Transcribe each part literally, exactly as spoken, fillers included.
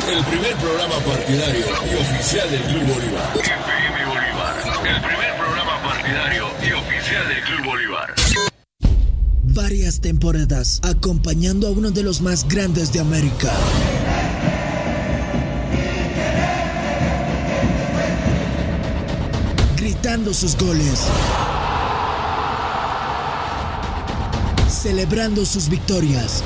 el primer programa partidario y oficial del Club Bolívar. F M Bolívar, el primer programa partidario y oficial del Club Bolívar. Varias temporadas acompañando a uno de los más grandes de América. Gritando sus goles. Celebrando sus victorias.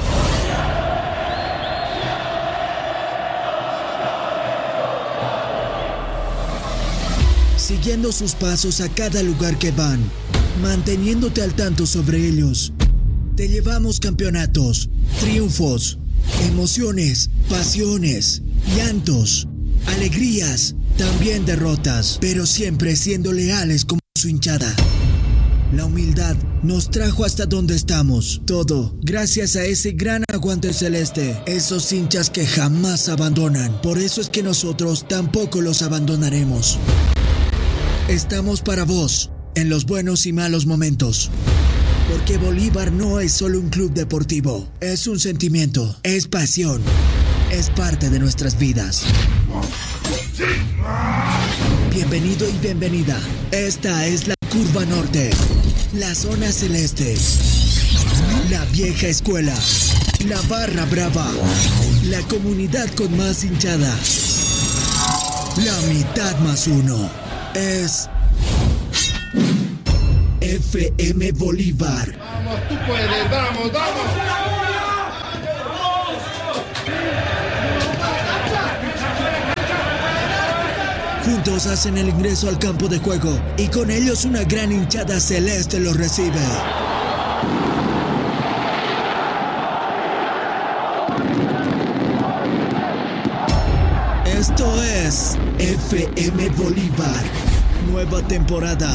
Siguiendo sus pasos a cada lugar que van, manteniéndote al tanto sobre ellos. Te llevamos campeonatos, triunfos, emociones, pasiones, llantos, alegrías, también derrotas, pero siempre siendo leales como su hinchada. La humildad nos trajo hasta donde estamos. Todo gracias a ese gran aguante celeste. Esos hinchas que jamás abandonan. Por eso es que nosotros tampoco los abandonaremos. Estamos para vos, en los buenos y malos momentos. Porque Bolívar no es solo un club deportivo. Es un sentimiento, es pasión, es parte de nuestras vidas. Bienvenido y bienvenida. Esta es la Curva Norte, la Zona Celeste, la Vieja Escuela, la Barra Brava, la comunidad con más hinchada, la mitad más uno. Es F M Bolívar. Vamos, tú puedes, vamos, vamos. Juntos hacen el ingreso al campo de juego y con ellos una gran hinchada celeste los recibe. Esto es F M Bolívar, nueva temporada.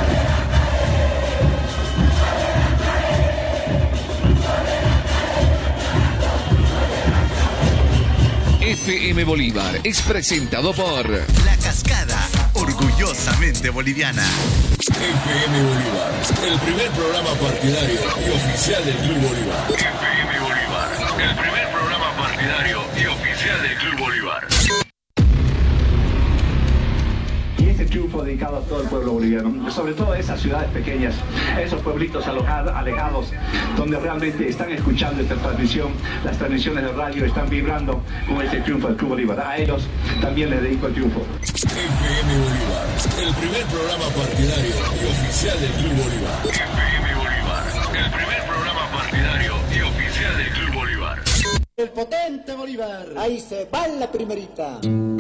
F M Bolívar es presentado por La Cascada, orgullosamente boliviana. F M Bolívar, el primer programa partidario y oficial del Club Bolívar. F M Bolívar, el primer programa partidario y oficial del Club Bolívar. Y ese triunfo dedicado a todo el pueblo boliviano, sobre todo a esas ciudades pequeñas, esos pueblitos alojados, alejados, donde realmente están escuchando esta transmisión, las transmisiones de radio están vibrando con ese triunfo del Club Bolívar. A ellos también les dedico el triunfo. F M Bolívar, el primer programa partidario y oficial del Club Bolívar. F M Bolívar, el primer programa partidario y oficial del Club Bolívar. El potente Bolívar. Ahí se va la primerita.